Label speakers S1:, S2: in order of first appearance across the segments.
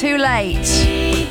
S1: too late.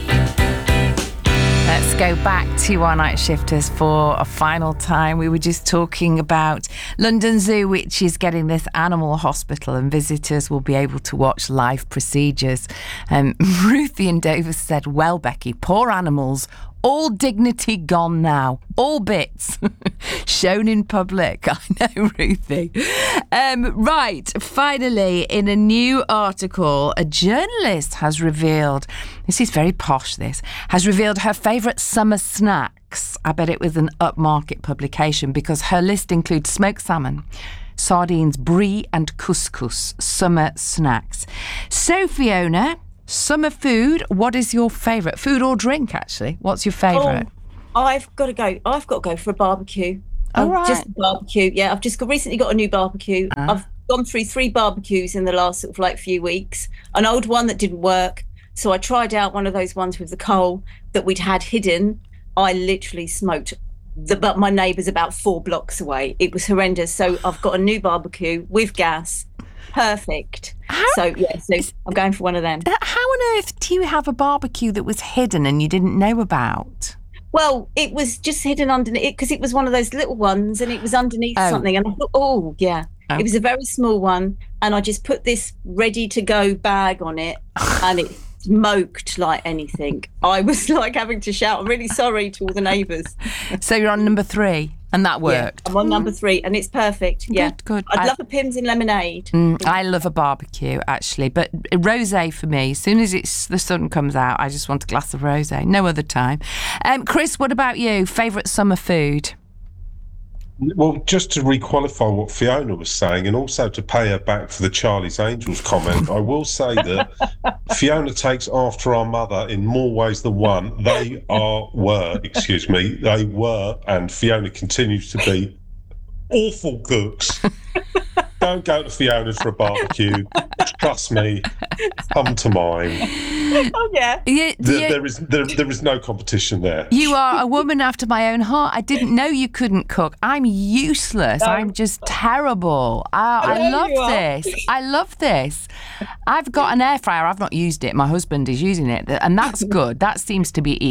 S1: Let's go back to our night shifters for a final time. We were just talking about London Zoo, which is getting this animal hospital, and visitors will be able to watch live procedures. Ruthie and Davis said, well, Becky, poor animals, all dignity gone now. All bits shown in public. I know, Ruthie. Right, finally, in a new article, a journalist has revealed, this is very posh, has revealed her favourite summer snacks. I bet it was an upmarket publication because her list includes smoked salmon, sardines, brie and couscous, summer snacks. So, Fiona, summer food, what is your favourite? Food or drink, actually? What's your favourite?
S2: Oh, I've got to go for a barbecue.
S1: Right.
S2: Just a barbecue. Yeah, I've just recently got a new barbecue. I've gone through 3 barbecues in the last sort of few weeks. An old one that didn't work. So I tried out one of those ones with the coal that we'd had hidden. I literally smoked but my neighbour's about 4 blocks away. It was horrendous. So I've got a new barbecue with gas. Perfect. So I'm going for one of them.
S1: How on earth do you have a barbecue that was hidden and you didn't know about?
S2: Well, it was just hidden underneath it because it was one of those little ones and it was underneath something. And I thought, it was a very small one. And I just put this ready to go bag on it and it smoked like anything. I was having to shout, I'm really sorry to all the neighbours. So
S1: you're on number 3 and that worked?
S2: Yeah, I'm on number 3 and it's perfect. Yeah.
S1: Good.
S2: I'd love a Pimm's in lemonade.
S1: I love a barbecue, actually. But rosé for me, as soon as the sun comes out, I just want a glass of rosé. No other time. Chris, what about you? Favourite summer food?
S3: Well, just to re-qualify what Fiona was saying and also to pay her back for the Charlie's Angels comment, I will say that Fiona takes after our mother in more ways than one. They were, and Fiona continues to be awful cooks. Don't go to Fiona's for a barbecue. Trust me, come to mine.
S2: Oh yeah.
S3: There is no competition there.
S1: You are a woman after my own heart. I didn't know you couldn't cook. I'm useless. I'm just terrible. I love this. I've got an air fryer. I've not used it. My husband is using it, and that's good. That seems to be easy.